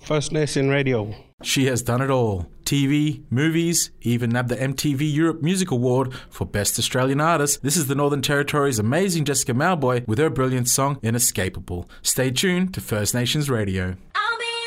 First Nation Radio. She has done it all. TV, movies, even nabbed the MTV Europe Music Award for Best Australian Artist. This is the Northern Territory's amazing Jessica Mauboy with her brilliant song, Inescapable. Stay tuned to First Nations Radio.